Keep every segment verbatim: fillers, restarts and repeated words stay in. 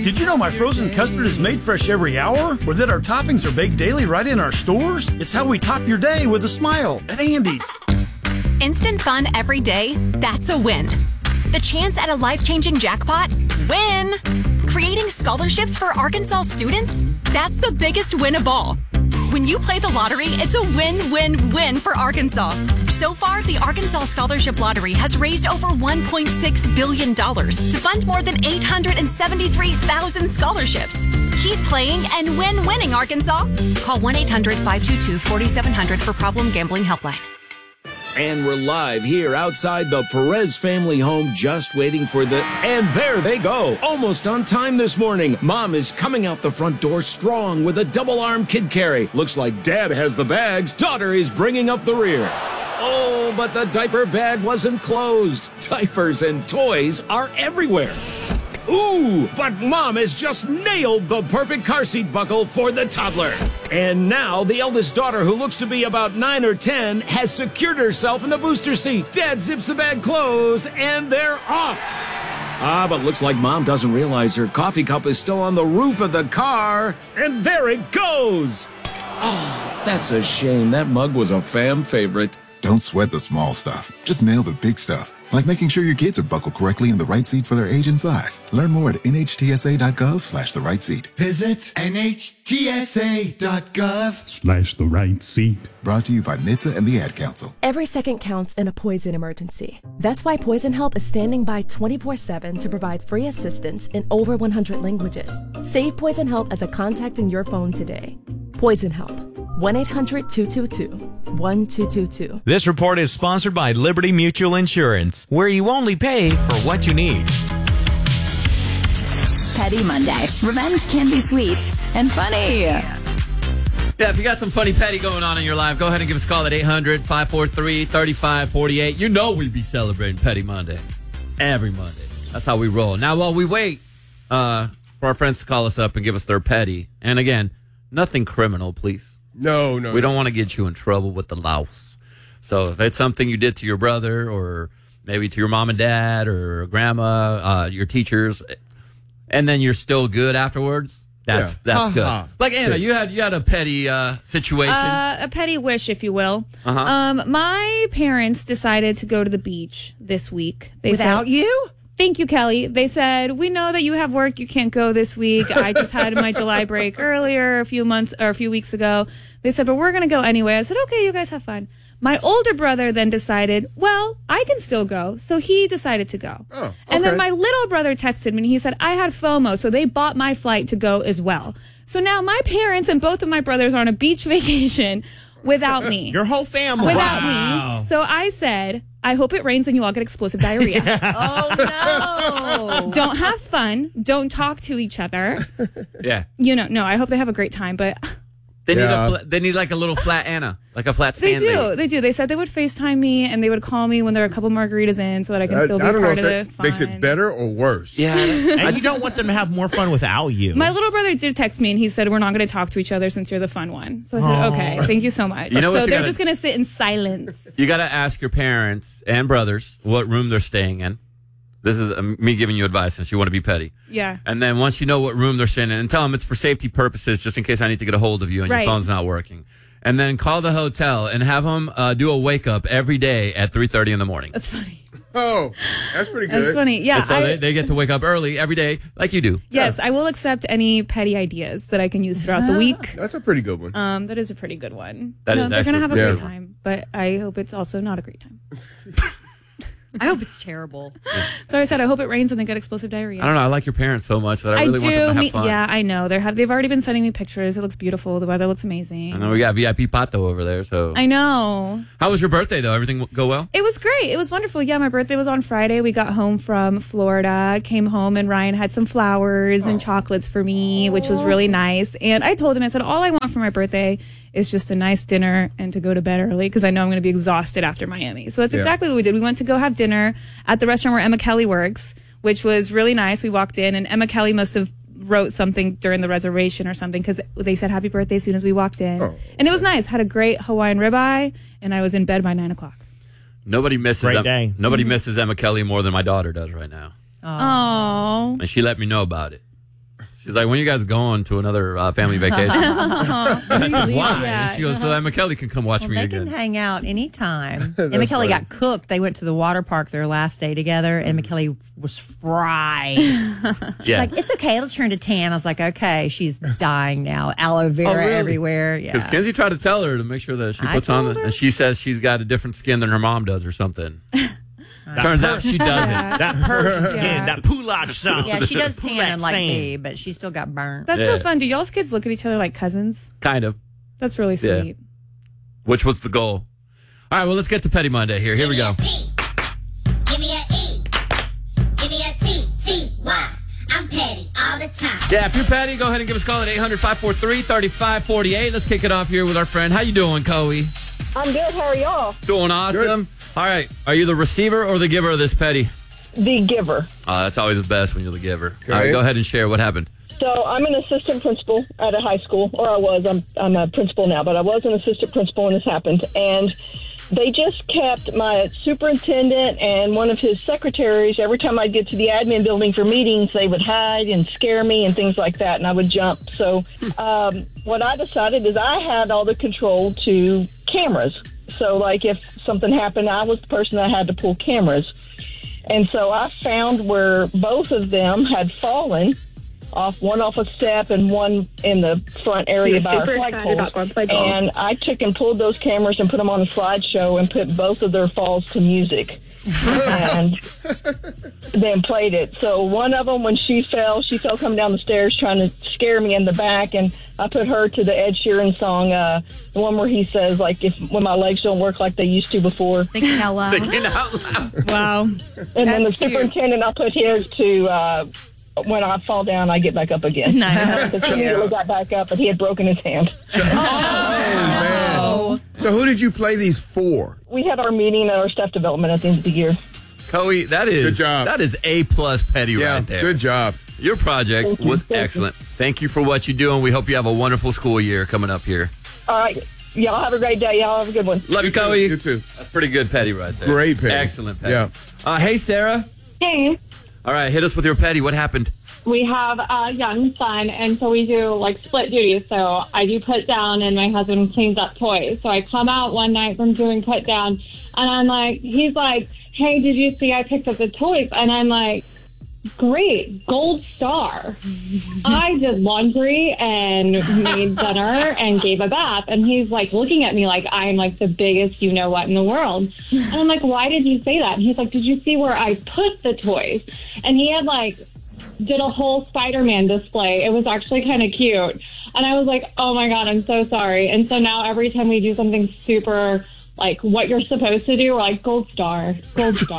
Did you know my frozen custard is made fresh every hour? Or that our toppings are baked daily right in our stores? It's how we top your day with a smile at Andy's. Instant fun every day? That's a win. The chance at a life-changing jackpot? Win! Creating scholarships for Arkansas students? That's the biggest win of all. When you play the lottery, it's a win-win-win for Arkansas. So far, the Arkansas Scholarship Lottery has raised over one point six billion dollars to fund more than eight hundred seventy-three thousand scholarships. Keep playing and win winning, Arkansas. Call one eight hundred five two two four seven zero zero for Problem Gambling Helpline. And we're live here outside the Perez family home, just waiting for the... And there they go, almost on time this morning. Mom is coming out the front door strong with a double-arm kid carry. Looks like Dad has the bags. Daughter is bringing up the rear. Oh, but the diaper bag wasn't closed. Diapers and toys are everywhere. Ooh, but Mom has just nailed the perfect car seat buckle for the toddler. And now the eldest daughter, who looks to be about nine or ten, has secured herself in the booster seat. Dad zips the bag closed, and they're off. Ah, but looks like Mom doesn't realize her coffee cup is still on the roof of the car. And there it goes. Oh, that's a shame. That mug was a fam favorite. Don't sweat the small stuff. Just nail the big stuff. Like making sure your kids are buckled correctly in the right seat for their age and size. Learn more at nhtsa.gov slash the right seat. Visit nhtsa.gov slash the right seat. Brought to you by N H T S A and the Ad Council. Every second counts in a poison emergency. That's why Poison Help is standing by twenty-four seven to provide free assistance in over one hundred languages. Save Poison Help as a contact in your phone today. Poison Help. one eight hundred two two two one two two two. This report is sponsored by Liberty Mutual Insurance, where you only pay for what you need. Petty Monday. Revenge can be sweet and funny. Yeah, if you got some funny petty going on in your life, go ahead and give us a call at eight hundred five four three three five four eight. You know we'd be celebrating Petty Monday every Monday. That's how we roll. Now, while we wait uh, for our friends to call us up and give us their petty, and again, nothing criminal, please. No, no. We no. don't want to get you in trouble with the laws. So if it's something you did to your brother or maybe to your mom and dad or grandma, uh, your teachers, and then you're still good afterwards, that's yeah. that's uh-huh. good. Like Anna, you had you had a petty uh, situation. Uh, a petty wish, if you will. Uh-huh. Um, my parents decided to go to the beach this week. They Without said, you? Thank you, Kelly. They said, we know that you have work. You can't go this week. I just had my July break earlier, a few months or a few weeks ago. They said, but we're going to go anyway. I said, okay, you guys have fun. My older brother then decided, well, I can still go. So he decided to go. Oh, okay. And then my little brother texted me and he said, I had FOMO. So they bought my flight to go as well. So now my parents and both of my brothers are on a beach vacation without me. Your whole family. Without Wow. me. So I said, I hope it rains and you all get explosive diarrhea. Oh, no. Don't have fun. Don't talk to each other. Yeah. You know, no, I hope they have a great time, but They Yeah. need a fl- they need like a little flat Anna, like a flat they Stanley. do. They do. They said they would FaceTime me and they would call me when there are a couple margaritas in so that I can I, still be I don't know part if of that the fun. makes it better or worse. Yeah. And you don't want them to have more fun without you. My little brother did text me and he said, we're not going to talk to each other since you're the fun one. So I said, Aw. okay, thank you so much. You know what so you they're gotta- just going to sit in silence. You got to ask your parents and brothers what room they're staying in. This is uh, me giving you advice since you want to be petty. Yeah. And then once you know what room they're staying in, and tell them it's for safety purposes, just in case I need to get a hold of you and Right. your phone's not working. And then call the hotel and have them uh, do a wake up every day at three thirty in the morning. That's funny. Oh, that's pretty good. That's funny. Yeah. And so I, they, they get to wake up early every day like you do. yes, I will accept any petty ideas that I can use throughout the week. That's a pretty good one. Um, that is a pretty good one. That no, is they're going to have a actually- great yeah. time, but I hope it's also not a great time. I hope it's terrible. So I said, I hope it rains and they get explosive diarrhea. I don't know. I like your parents so much that I really do. want them to have me, fun. Yeah, I know. They're have, they've already been sending me pictures. It looks beautiful. The weather looks amazing. I know we got V I P Pato over there. So I know. how was your birthday though? Everything w- go well? It was great. It was wonderful. Yeah, my birthday was on Friday. We got home from Florida, came home, and Ryan had some flowers and chocolates for me, which was really nice. And I told him, I said, all I want for my birthday is just a nice dinner and to go to bed early because I know I'm going to be exhausted after Miami. So that's Yeah. exactly what we did. We went to go have dinner at the restaurant where Emma Kelly works, which was really nice. We walked in and Emma Kelly must have wrote something during the reservation or something because they said happy birthday as soon as we walked in. Oh, and it was nice. Had a great Hawaiian ribeye and I was in bed by nine o'clock. Nobody misses Great Em- day. Nobody Mm-hmm. misses Emma Kelly more than my daughter does right now, Oh. and she let me know about it. She's like, when you guys going to another uh, family vacation? I said, why? Yeah. And she goes, so that McKelly can come watch Well, me they again. can hang out anytime. and That's McKelly funny. got cooked. They went to the water park their last day together, and McKelly was fried. She's Yeah. like, it's okay. It'll turn to tan. I was like, okay. She's dying now. Aloe vera Oh, really? everywhere. Because Yeah. Kenzie tried to tell her to make sure that she I puts on, told the, her. and she says she's got a different skin than her mom does or something. Turns out she doesn't. That Persian skin, Yeah. that poularde sauce. Yeah, she does tan like Same. me, but she still got burnt. That's Yeah. so fun. Do y'all's kids look at each other like cousins? Kind of. That's really Yeah. sweet. Which was the goal. All right, well, let's get to Petty Monday here. Here we go. Give me a E. Give me a T. T. Y. I'm petty all the time. Yeah, if you're petty, go ahead and give us a call at eight hundred, five four three, three five four eight. Let's kick it off here with our friend. How you doing, Coey? I'm good. How are y'all? Doing awesome. All right. Are you the receiver or the giver of this petty? The giver. Uh, that's always the best when you're the giver. Okay. All right, go ahead and share what happened. So I'm an assistant principal at a high school, or I was. I'm I'm a principal now, but I was an assistant principal when this happened, and they just kept my superintendent and one of his secretaries. Every time I'd get to the admin building for meetings, they would hide and scare me and things like that, and I would jump. So um, what I decided is I had all the control to cameras. So, like, if something happened, I was the person that had to pull cameras. And so I found where both of them had fallen off, one off a step and one in the front area You're by our super excited flagpole. about our flagpole. And I took and pulled those cameras and put them on a slideshow and put both of their falls to music. and then played it. So one of them, when she fell, she fell coming down the stairs trying to scare me in the back, and I put her to the Ed Sheeran song, uh, the one where he says, like, if when my legs don't work like they used to before. Thinking out loud. Thinking out loud. Wow. And then the superintendent, I put his to uh, when I fall down, I get back up again. Nice. Because he immediately got back up, but he had broken his hand. Oh, man. So who did you play these for? We had our meeting at our staff development at the end of the year. Coey, that is Good job. that is A plus petty Yeah, right there. good job. Your project Thank you. was Thank you. excellent. Thank you for what you do, and we hope you have a wonderful school year coming up here. All right. Y'all have a great day. Y'all have a good one. Love you, Coey. You too. That's pretty good petty right there. Great petty. Excellent petty. Yeah. Uh, hey, Sarah. Hey, All right, hit us with your petty. What happened? we have a young son, and so we do like split duties. So I do put down, and my husband cleans up toys. So I come out one night from doing put down, and I'm like, he's like, "Hey, did you see I picked up the toys?" And I'm like, "Great, gold star." I did laundry and made dinner and gave a bath, and he's like looking at me like I'm like the biggest you know what in the world. And I'm like, "Why did you say that?" And he's like, "Did you see where I put the toys?" And he had like did a whole Spider-Man display. It was actually kind of cute. And I was like, "Oh my God, I'm so sorry." And so now every time we do something super like what you're supposed to do, we're like, gold star, gold star.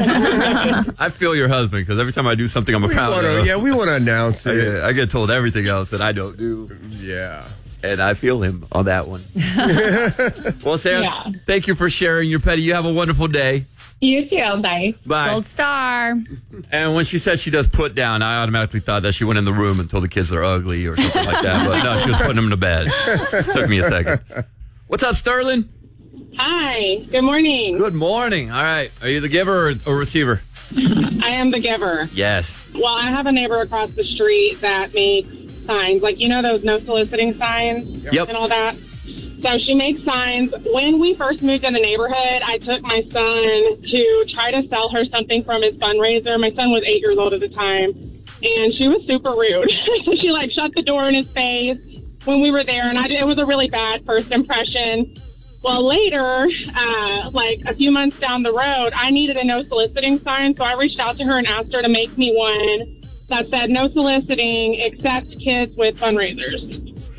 I feel your husband because every time I do something, I'm a We proud wanna, of. yeah, we want to announce I it. get, I get told everything else that I don't do. Yeah. And I feel him on that one. Well, Sarah, Yeah. thank you for sharing your petty. You have a wonderful day. You too, bye. Bye. Gold star. And when she said she does put down, I automatically thought that she went in the room and told the kids they're ugly or something like that. But no, she was putting them to bed. Took me a second. What's up, Sterling? Hi. Good morning. Good morning. All right. Are you the giver or, or receiver? I am the giver. Yes. Well, I have a neighbor across the street that makes signs, like, you know, those no soliciting signs Yep. and all that. So she makes signs. When we first moved in the neighborhood, I took my son to try to sell her something from his fundraiser. My son was eight years old at the time, and she was super rude. So she, like, shut the door in his face when we were there, and I, it was a really bad first impression. Well, later, uh, like a few months down the road, I needed a no soliciting sign, so I reached out to her and asked her to make me one that said no soliciting except kids with fundraisers.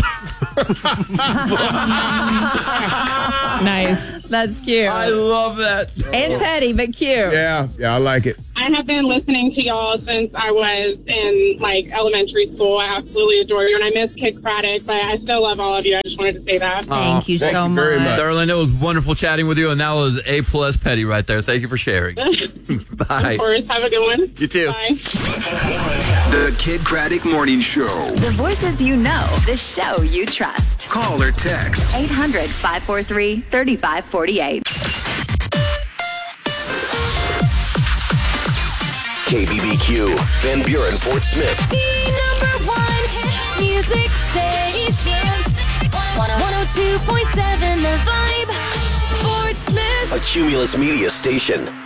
Nice. That's cute. I love that. And petty, but cute. Yeah, yeah, I like it. I have been listening to y'all since I was in, like, elementary school. I absolutely adore you, and I miss Kid Craddock, but I still love all of you. I just wanted to say that. Thank you Thank so you very much. much. Sterling, it was wonderful chatting with you, and that was A plus petty right there. Thank you for sharing. Bye. Of course. Have a good one. You too. Bye. The Kid Craddock Morning Show. The voices you know, the show you trust. Call or text. eight hundred, five four three, three five four eight. K B B Q, Van Buren, Fort Smith. The number one one oh two point seven The Vibe. Fort Smith. A Cumulus Media station.